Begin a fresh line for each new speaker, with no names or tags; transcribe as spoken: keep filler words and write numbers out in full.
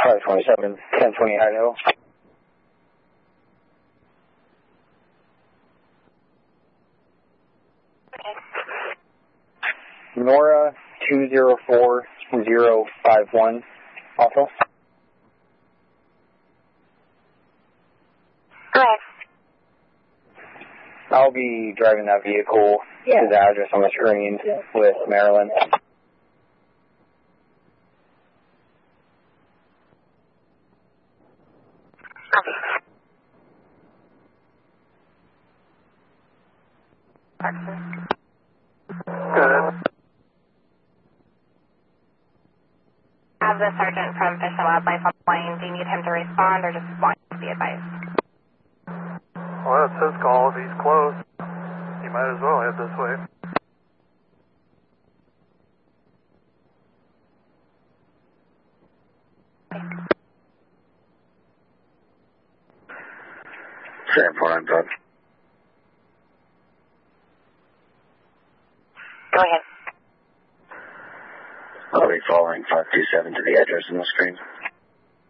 five twenty-seven, ten twenty Idaho.
Okay.
Nora two zero four zero five one, also.
Go ahead.
I'll be driving that vehicle
Yeah.
to the address on the screen
Yeah.
with Marilyn.
Good.
Have the sergeant from Fish and Wildlife on the line. Do you need him to respond or just want to be advised?
Well, it's his call. If he's close, he might as well head this way.
Sam four nine five.
Go ahead.
I'll be following five two seven to the address on the screen.